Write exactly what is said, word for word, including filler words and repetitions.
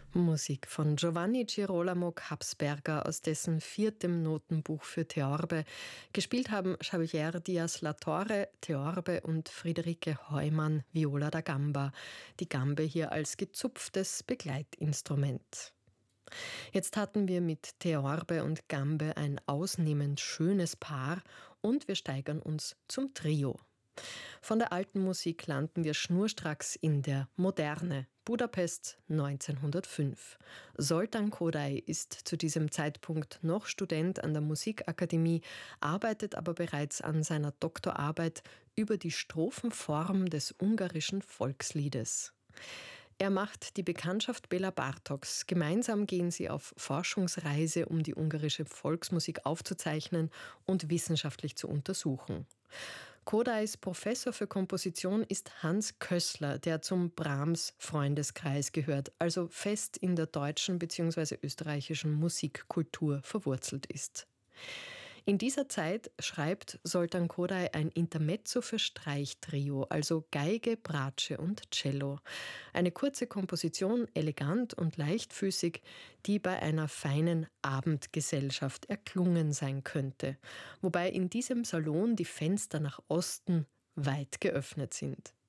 Musik von Giovanni Girolamo Kapsberger aus dessen viertem Notenbuch für Theorbe. Gespielt haben Xavier Diaz Latorre, Theorbe und Friederike Heumann, Viola da Gamba. Die Gambe hier als gezupftes Begleitinstrument. Jetzt hatten wir mit Theorbe und Gambe ein ausnehmend schönes Paar und wir steigern uns zum Trio. Von der alten Musik landen wir schnurstracks in der Moderne. Budapest neunzehnhundertfünf. Zoltán Kodály ist zu diesem Zeitpunkt noch Student an der Musikakademie, arbeitet aber bereits an seiner Doktorarbeit über die Strophenform des ungarischen Volksliedes. Er macht die Bekanntschaft Béla Bartoks. Gemeinsam gehen sie auf Forschungsreise, um die ungarische Volksmusik aufzuzeichnen und wissenschaftlich zu untersuchen. Kodálys Professor für Komposition ist Hans Kössler, der zum Brahms-Freundeskreis gehört, also fest in der deutschen bzw. österreichischen Musikkultur verwurzelt ist. In dieser Zeit schreibt Zoltán Kodály ein Intermezzo für Streichtrio, also Geige, Bratsche und Cello. Eine kurze Komposition, elegant und leichtfüßig, die bei einer feinen Abendgesellschaft erklungen sein könnte. Wobei in diesem Salon die Fenster nach Osten weit geöffnet sind.